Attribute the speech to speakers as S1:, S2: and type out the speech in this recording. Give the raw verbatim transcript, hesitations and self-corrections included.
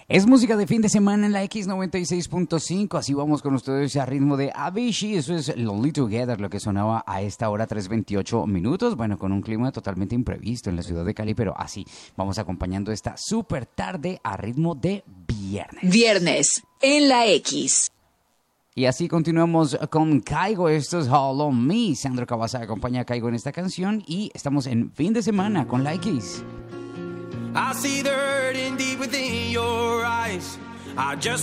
S1: Es música de fin de semana en la X noventa y seis punto cinco, así vamos con ustedes a ritmo de Avicii, eso es Lonely Together, lo que sonaba a esta hora tres veintiocho minutos, bueno, con un clima totalmente imprevisto en la ciudad de Cali, pero así vamos acompañando esta súper tarde a ritmo de viernes.
S2: Viernes en la X.
S1: Y así continuamos con Caigo, esto es All on Me, Sandro Cavazza acompaña a Caigo en esta canción y estamos en fin de semana con la X.
S3: I see the hurting deep within your eyes. I just